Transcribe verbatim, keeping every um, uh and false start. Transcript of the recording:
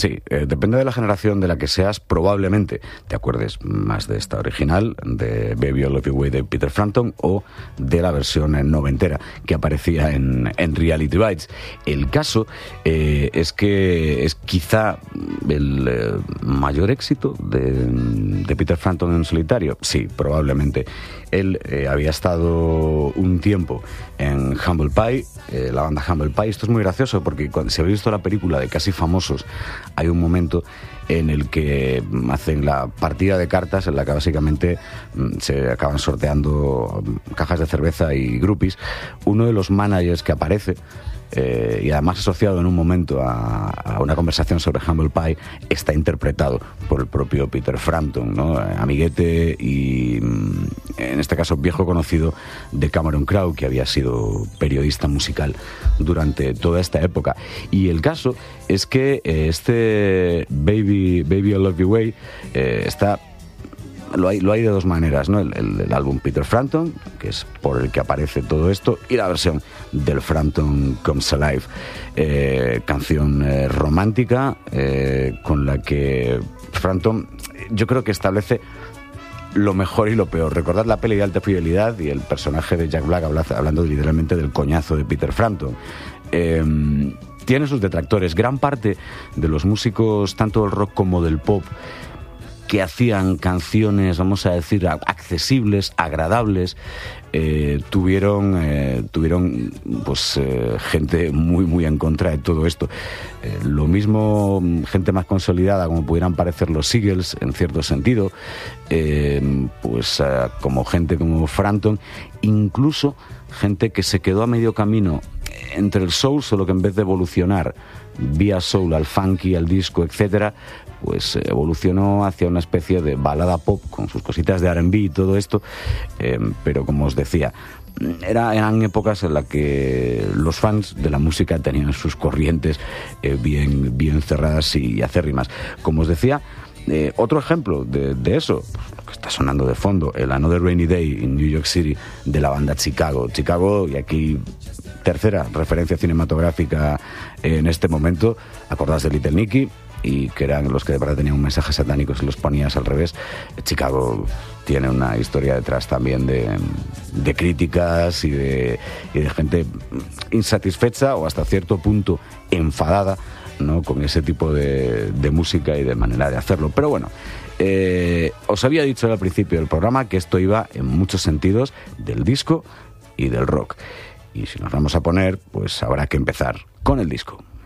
Sí, eh, depende de la generación de la que seas, probablemente te acuerdes más de esta original, de Baby I Love You Way de Peter Frampton, o de la versión noventera que aparecía en, en Reality Bites. El caso eh, es que es quizá el eh, mayor éxito de, de Peter Frampton en solitario. Sí, probablemente. Él eh, había estado un tiempo en Humble Pie, eh, la banda Humble Pie. Esto es muy gracioso porque cuando se habéis visto la película de Casi Famosos, hay un momento en el que hacen la partida de cartas en la que básicamente se acaban sorteando cajas de cerveza y groupies. Uno de los managers que aparece, Eh, y además asociado en un momento a, a una conversación sobre Humble Pie, está interpretado por el propio Peter Frampton, ¿no? Amiguete y, en este caso, viejo conocido de Cameron Crowe, que había sido periodista musical durante toda esta época. Y el caso es que eh, este Baby, Baby I Love You Way eh, está... Lo hay, lo hay de dos maneras, ¿no? El, el, el álbum Peter Frampton, que es por el que aparece todo esto, y la versión del Frampton Comes Alive, eh, canción eh, romántica eh, con la que Frampton, yo creo que establece lo mejor y lo peor. Recordad la peli de Alta Fidelidad y el personaje de Jack Black habla, hablando literalmente del coñazo de Peter Frampton. Eh, tiene sus detractores. Gran parte de los músicos, tanto del rock como del pop, que hacían canciones, vamos a decir, accesibles, agradables, eh, tuvieron, eh, tuvieron pues, eh, gente muy, muy en contra de todo esto. Eh, lo mismo, gente más consolidada, como pudieran parecer los Eagles, en cierto sentido, eh, pues eh, como gente como Frampton, incluso gente que se quedó a medio camino entre el soul, solo que en vez de evolucionar vía soul al funky, al disco, etcétera, pues evolucionó hacia una especie de balada pop con sus cositas de R and B y todo esto, eh, pero como os decía, era, eran épocas en las que los fans de la música tenían sus corrientes eh, bien, bien cerradas y acérrimas. Como os decía, eh, otro ejemplo de, de eso, pues, lo que está sonando de fondo, el Another Rainy Day in New York City de la banda Chicago. Chicago, y aquí tercera referencia cinematográfica en este momento, acordaos de Little Nicky, y que eran los que de verdad tenían un mensaje satánico si los ponías al revés. Chicago tiene una historia detrás también de, de críticas y de, y de gente insatisfecha o hasta cierto punto enfadada, ¿no?, con ese tipo de, de música y de manera de hacerlo. Pero bueno, eh, os había dicho al principio del programa que esto iba en muchos sentidos del disco y del rock. Y si nos vamos a poner, pues habrá que empezar con el disco.